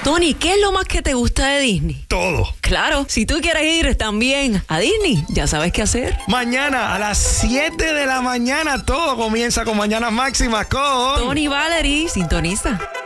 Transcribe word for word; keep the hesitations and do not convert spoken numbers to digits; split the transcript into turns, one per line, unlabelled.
Tony, ¿qué es lo más que te gusta de Disney?
Todo.
Claro, si tú quieres ir también a Disney, ya sabes qué hacer.
Mañana a las siete de la mañana todo comienza con Mañanas Máximas con
Tony Valerie, sintoniza.